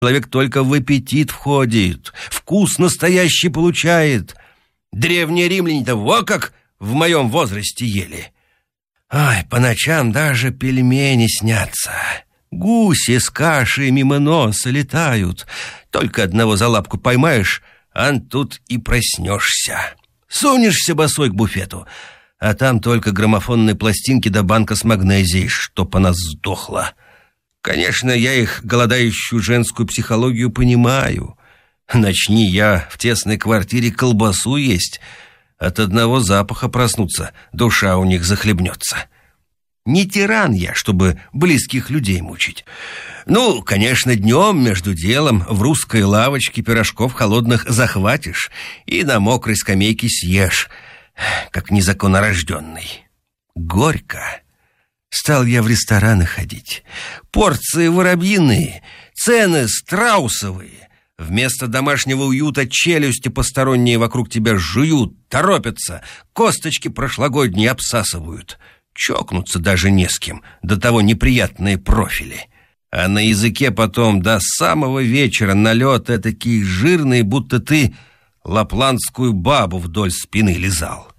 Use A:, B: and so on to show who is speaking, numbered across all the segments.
A: Человек только в аппетит входит, вкус настоящий получает. Древние римляне-то во как в моем возрасте ели. Ай, по ночам даже пельмени снятся. Гуси с кашей мимо носа летают. Только одного за лапку поймаешь, ан тут и проснешься. Сунешься босой к буфету, а там только граммофонные пластинки да банка с магнезией, чтоб она сдохла. Конечно, я их голодающую женскую психологию понимаю. Начни я в тесной квартире колбасу есть, от одного запаха проснуться, душа у них захлебнется. Не тиран я, чтобы близких людей мучить. Ну, конечно, днем между делом в русской лавочке пирожков холодных захватишь и на мокрой скамейке съешь, как незаконнорожденный. Горько. Стал я в рестораны ходить. Порции воробьиные, цены страусовые. Вместо домашнего уюта челюсти посторонние вокруг тебя жуют, торопятся, косточки прошлогодние обсасывают. Чокнуться даже не с кем, до того неприятные профили. А на языке потом до самого вечера налет этакий жирный, будто ты лапландскую бабу вдоль спины лизал.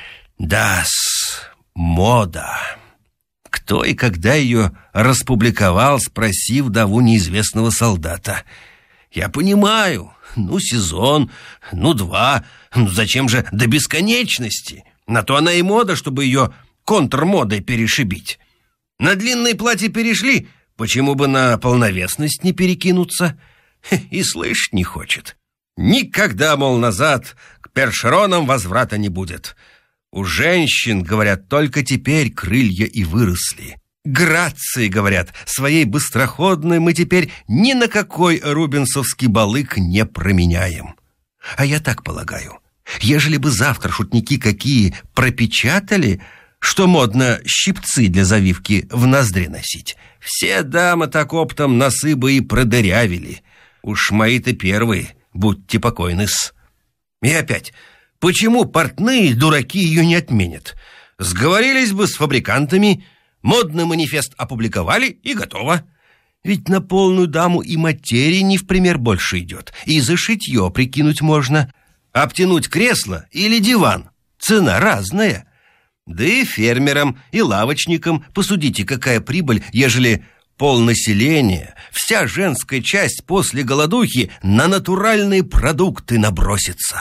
A: Да-с, мода. Кто и когда ее распубликовал, спроси вдову неизвестного солдата. Я понимаю, сезон, 2, зачем же до бесконечности? На то она и мода, чтобы ее контрмодой перешибить. На длинные платья перешли, почему бы на полновесность не перекинуться? И слышать не хочет. Никогда, мол, назад к першеронам возврата не будет. У женщин, говорят, только теперь крылья и выросли. Грации, говорят, своей быстроходной мы теперь ни на какой рубинсовский балык не променяем. А я так полагаю, ежели бы завтра шутники какие пропечатали, что модно щипцы для завивки в ноздри носить, все дамы так оптом носы бы и продырявили. Уж мои-то первые, будьте покойны-с. И опять, почему портные дураки ее не отменят? Сговорились бы с фабрикантами, модный манифест опубликовали и готово. Ведь на полную даму и материи не в пример больше идет. И за шитье прикинуть можно. Обтянуть кресло или диван — цена разная. Да и фермерам, и лавочникам посудите, какая прибыль, ежели полнаселения, вся женская часть после голодухи на натуральные продукты набросится.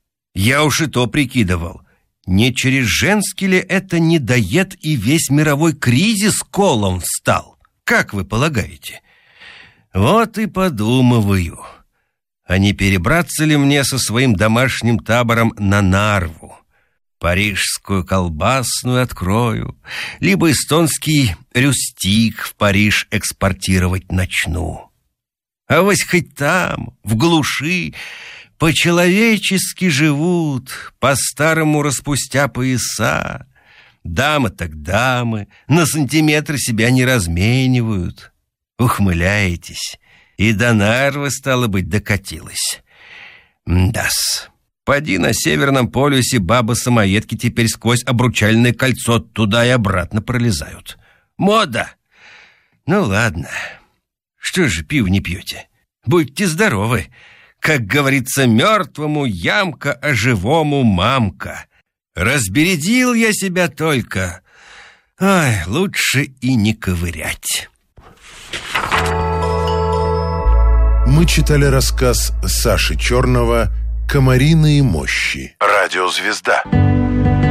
A: Я уж и то прикидывал. Не через женский ли это недоед и весь мировой кризис колом встал? Как вы полагаете? Вот и подумываю, а не перебраться ли мне со своим домашним табором на Нарву? Парижскую колбасную открою, либо эстонский рюстик в Париж экспортировать начну. А вось хоть там, в глуши, по-человечески живут, по-старому распустя пояса. Дамы так дамы, на сантиметр себя не разменивают. Ухмыляетесь, и до Нарвы, стало быть, докатилась. Да-с. Поди на Северном полюсе бабы-самоедки теперь сквозь обручальное кольцо туда и обратно пролезают. Мода! Ну ладно, что же пиво не пьете? Будьте здоровы. Как говорится, мертвому ямка, а живому мамка. Разбередил я себя только. Ай, лучше и не ковырять.
B: Мы читали рассказ Саши Черного «Комариные мощи». Радиозвезда.